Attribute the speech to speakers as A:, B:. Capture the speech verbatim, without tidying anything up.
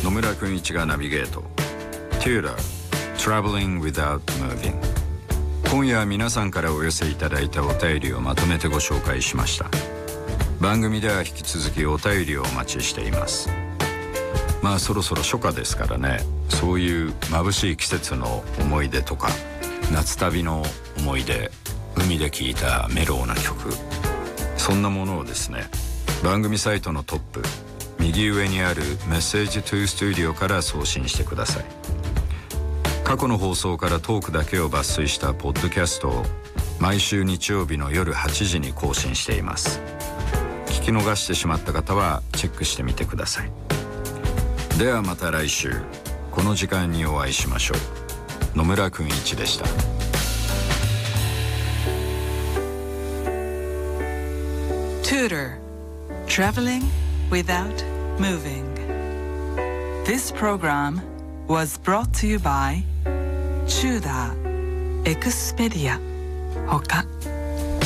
A: 野村君一がナビゲート Tutor Traveling Without Moving。 今夜は皆さんからお寄せいただいたお便りをまとめてご紹介しました。番組では引き続きお便りをお待ちしています。まあそろそろ初夏ですからね、そういう眩しい季節の思い出とか、夏旅の思い出、海で聴いたメロウな曲、そんなものをですね、番組サイトのトップ右上にあるメッセージトゥースタジオから送信してください。過去の放送からトークだけを抜粋したポッドキャストを毎週日曜日の夜はちじに更新しています。聞き逃してしまった方はチェックしてみてください。ではまた来週この時間にお会いしましょう。野村君一でした。
B: Tutor Traveling Without Moving. This program was brought to you by Tutor Expedia ほか